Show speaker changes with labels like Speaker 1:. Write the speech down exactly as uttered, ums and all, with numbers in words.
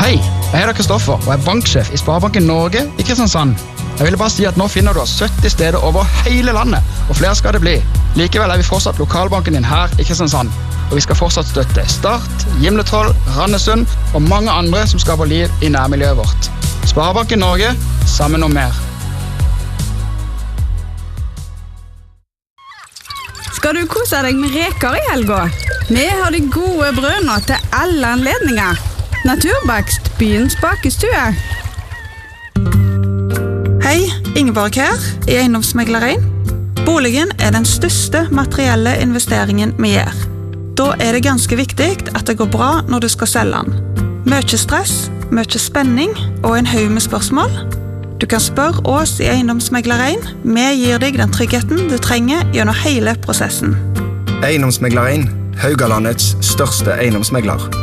Speaker 1: Hei, jeg heter Kristoffer og er banksjef i Sparebanken Norge i Kristiansand. Jeg ville bare si at nå finner du oss sytti steder over hele landet, og flere skal det bli. Likevel er vi fortsatt lokalbanken din her i Kristiansand, og vi skal fortsatt støtte Start, Gimletroll, Randesund og mange andre som skaper liv i nærmiljøet vårt. Sparebanken Norge, sammen om mer.
Speaker 2: Skal du kose deg med reker i helga? Vi har de gode brødene til alle anledninger. Naturbakst, byens bakestue.
Speaker 3: Hei, Ingeborg her, i Eiendomsmeglereien. Boligen er den største materielle investeringen vi gjør. Da er det ganske viktig at det går bra når du skal selge den. Mye stress, mye spenning og en haug med spørsmål. Du kan spørre oss i Eiendomsmeglereien. Vi gir deg den tryggheten du trenger gjennom hele prosessen.
Speaker 4: Eiendomsmeglereien, Haugalandets største eiendomsmegler.